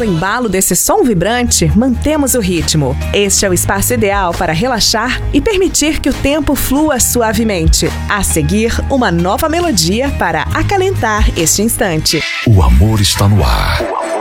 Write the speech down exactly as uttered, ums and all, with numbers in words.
o embalo desse som vibrante, mantemos o ritmo. Este é o espaço ideal para relaxar e permitir que o tempo flua suavemente. A seguir, uma nova melodia para acalentar este instante. O amor está no ar.